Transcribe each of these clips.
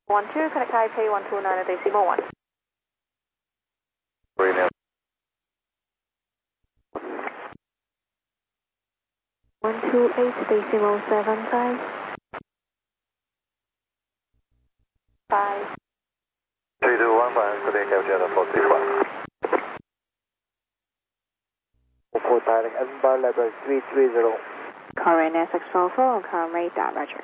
12, connect IP 129.1. 128.75. 5. 3215, good day, capture the 431. 44 dialing Edinburgh level 330. Korean SX44 on current radar, roger.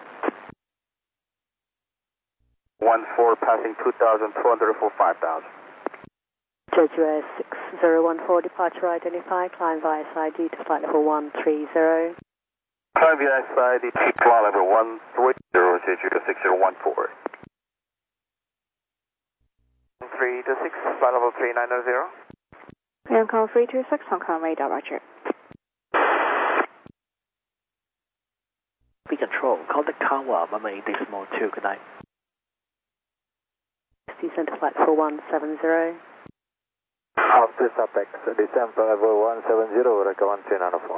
14 passing 2,200 for 5,000. JQS 6014 departure identified, climb via SID to flight level 130. Climb via SID to flight level 130, JQS 6014. 326, flight level 3900. Aircon 326 on current radar, roger. B control, contact Tower, runway decimal 2, good night. Descend to flight level 170. After Apex, descend flight level 170, recommend 394.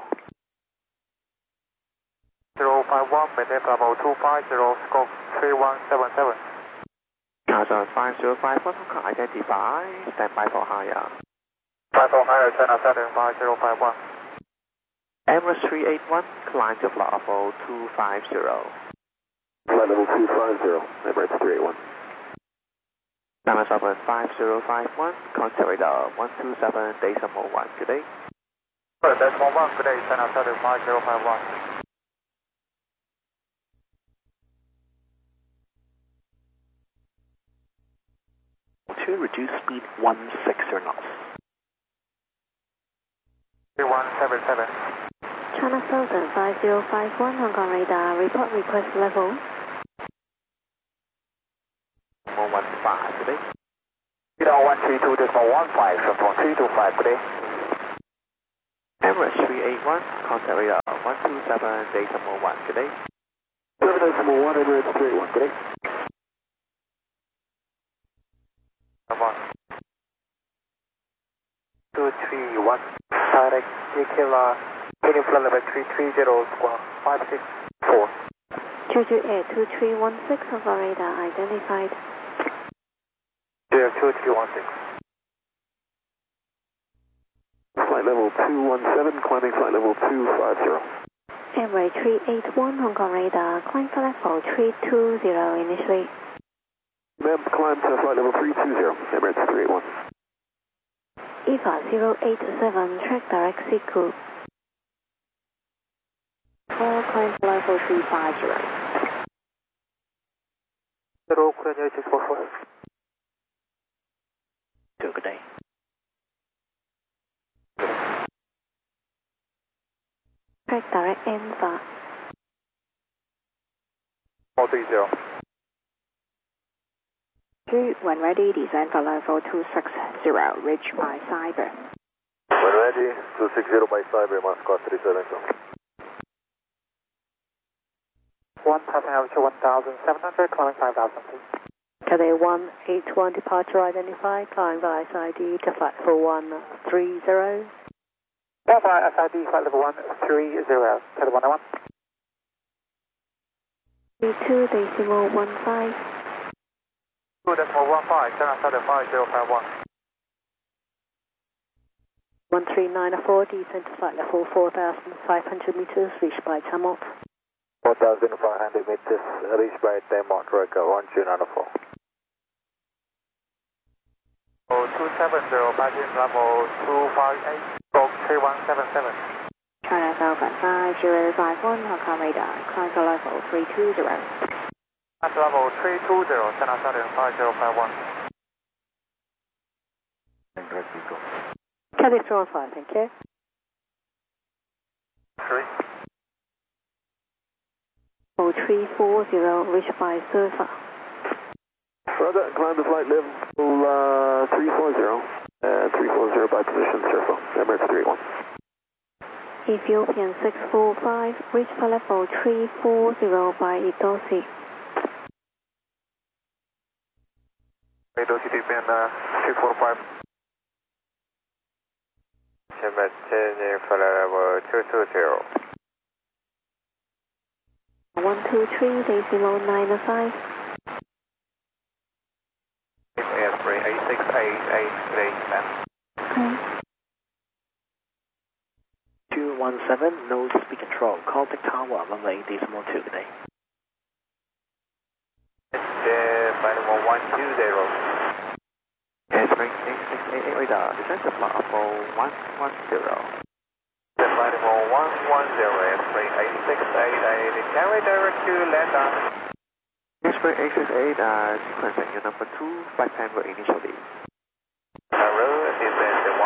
051, maintain level 250, scope 3177. Casa 5051, identify, stand by for higher. 54 higher, China Southern 5051. Emirates 381, climb to flight level 250. Flight level 250, Emirates 381. Dallas Open 5051, contact radar 127.1, good day. Decimal 1, good day, China Southern 5051. To reduce speed 16 knots. 3177. China Southern 5051, Hong Kong radar, report request level. 115, good day. 132, decimal 15, from 325, good day. Emirates 381, contact radar 127.1, good day. 7.1, Emirates 381, good day. 231, direct Yakila, heading flight level 330, squawk 564. 228-2316, Hong Kong radar identified. 2316. Flight level 217, climbing flight level 250. Emirates 381, Hong Kong radar, climb for level 320 initially. Ma'am, climb to flight level 320, Emirates 381. EVA 087, track direct Siku. 4, climb for level 350. 0, Korean 644. 2, good day. Track direct ENVA. 430. 3, when ready, descend for level 260, reach by cyber. When ready, 260 by cyber, Moscow 372. 1 passing altitude 1,700, climbing 5,000 feet. Cathay 181 departure identified, climb via SID to flight level 130. Via SID, flight level 130, Cathay 101. 32.15. 2.15, China Southern 5051. 13904, descend to flight level 4,500 meters, reached by Tamot. 4,500 meters, reached by Tamot, Roger 1294. 270, passing level 258, stroke 3177. China Southern 5051, Hong Kong radar, climb for level 320. At level 320, China Southern 5051. Cathay 315, thank you. 3. 0340, reached by Surfer. Roger, climb to flight level 340, 340 by position, Surfer, Emirates 381. Ethiopian 645, reach for level 340 by Itosi. Itosi Ethiopian 345. Changing flight level 220. 123.95. 217, nose speed control, contact tower, runway decimal 2, good day. Flight level 120. Spring 8688 radar, descend to flight level 110. Flight level 110, Spring 8688, carry direct to land on. Spring 868, sequencing your number 2, 5 Tango initially. Road, descend to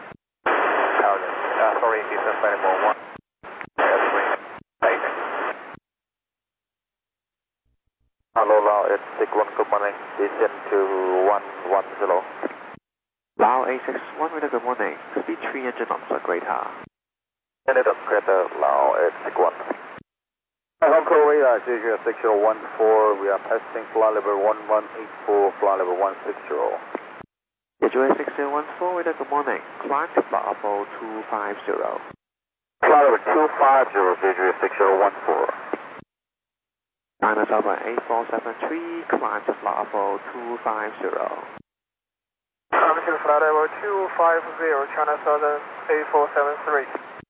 1. Sorry, descend flight level 1. Spring 8. Hello, Lao 861, good morning. Descend to 110. Lao 861, radar, good morning. Speed 3 engine knots, greater. Canada, Crater, Lao 861. Hong Kong radar, JJ 6014, we are passing flight level 1184, flight level 160. JJ 6014, radar, good morning. Climb to flight level 250. Flight level 250, JJ 6014. China Southern 8473, climb to flight level 250. Climb to flight level 250, China Southern 8473.